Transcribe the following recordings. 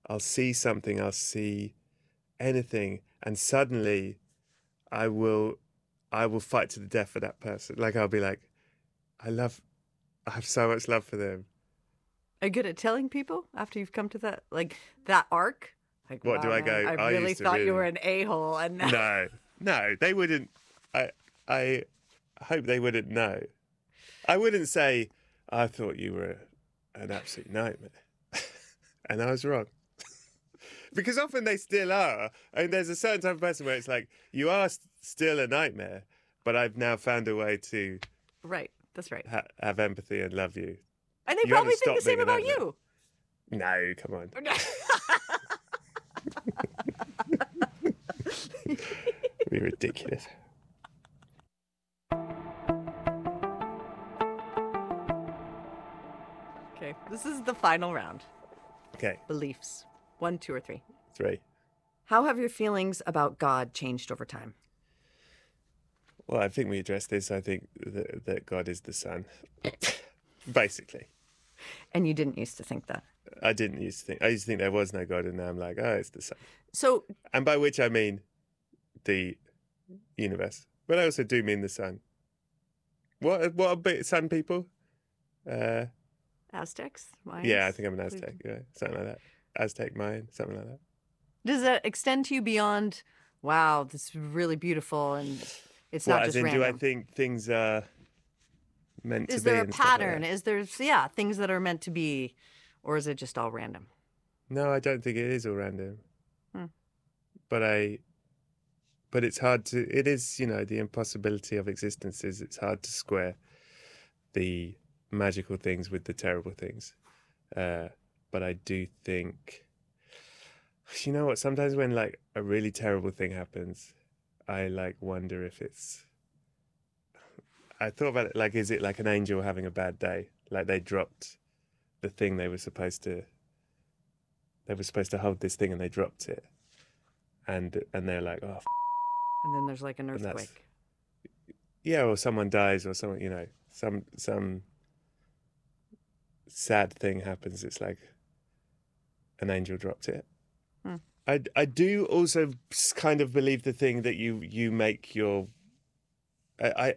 I'll see something, I'll see anything, and suddenly I will fight to the death for that person. Like I'll be like, I have so much love for them. Are you good at telling people after you've come to that arc? Like, What wow, do I man, go? I I really used to thought you were really an a-hole, and now... no, no, they wouldn't. I hope they wouldn't know. I wouldn't say I thought you were an absolute nightmare, and I was wrong. Because often they still are. I mean, there's a certain type of person where it's like you are still a nightmare, but I've now found a way to Right, that's right. have empathy and love you. And they You haven't probably think the stopped being same a about nightmare. you. No, come on. It'd be ridiculous. Okay, this is the final round. Okay, Beliefs. 1, 2, or 3. 3. How have your feelings about God changed over time? Well, I think we addressed this. I think that God is the Son, basically. And you didn't used to think that. I didn't used to think. I used to think there was no God, and now I'm like, oh, it's the Son. So, And by which I mean the universe, but I also do mean the Sun. What a bit Sun people? Aztecs? Mayans? Yeah, I think I'm an Aztec. Yeah, something like that. Aztec, Mayan, something like that. Does that extend to you beyond, wow, this is really beautiful and it's What, not as just in, random? do I think things are meant to be? Is there a and stuff like pattern? that? Is there, things that are meant to be, or is it just all random? No, I don't think it is all random. Hmm. But it's hard to. It is, the impossibility of existence is. It's hard to square the magical things with the terrible things. But I do think, you know what? Sometimes when like a really terrible thing happens, I like wonder if it's. I thought about it like, is it like an angel having a bad day? Like they dropped the thing they were supposed to. They were supposed to hold this thing and they dropped it, and they're like, oh. And then there's like an And that's- earthquake. Yeah, or someone dies, or someone, some sad thing happens. It's like an angel dropped it. Hmm. I do also kind of believe the thing that you make your. I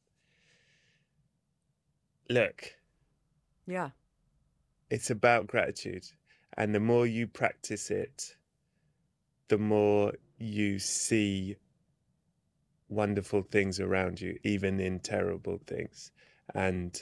look. Yeah. It's about gratitude, and the more you practice it, the more you see wonderful things around you, even in terrible things. And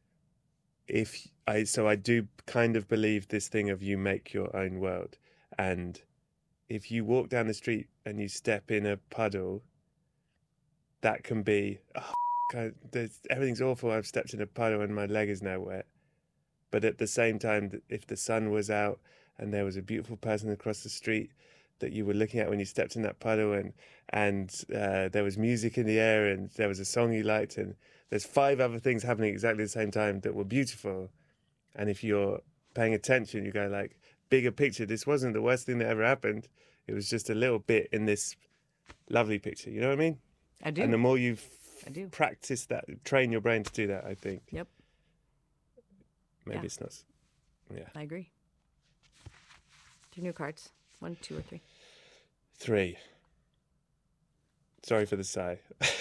I do kind of believe this thing of you make your own world. And if you walk down the street and you step in a puddle, that can be, everything's awful. I've stepped in a puddle and my leg is now wet. But at the same time, if the sun was out and there was a beautiful person across the street that you were looking at when you stepped in that puddle, and there was music in the air and there was a song you liked, and there's 5 other things happening exactly at the same time that were beautiful. And if you're paying attention, you go like, bigger picture, this wasn't the worst thing that ever happened. It was just a little bit in this lovely picture. You know what I mean? I do. And the more you I do. practice that, train your brain to do that, I think. Yep. Maybe Yeah. it's not. Yeah. I agree. Do new cards. 1, 2, or 3. 3. Sorry for the sigh.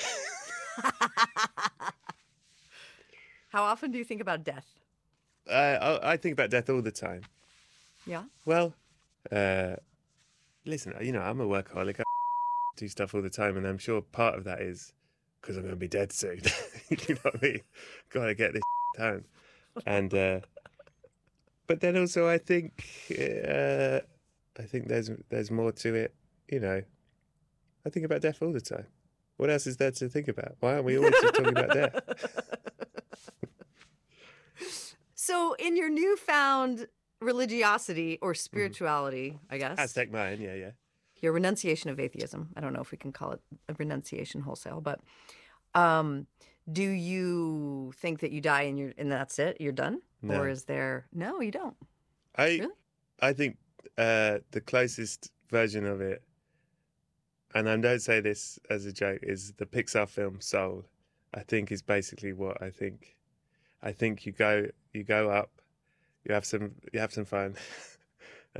How often do you think about death? I think about death all the time. Yeah. Well, listen, I'm a workaholic. I do stuff all the time, and I'm sure part of that is because I'm going to be dead soon. You know what I mean? Got to get this done. And but then also I think there's more to it. I think about death all the time. What else is there to think about? Why aren't we always just talking about death? So, in your newfound religiosity or spirituality, I guess, Aztec Mayan, yeah. your renunciation of atheism, I don't know if we can call it a renunciation wholesale, but do you think that you die and that's it? You're done? No. Or is there... No, you don't. I think the closest version of it, and I don't say this as a joke, is the Pixar film Soul. I think is basically what I think. I think you go up, you have some fun,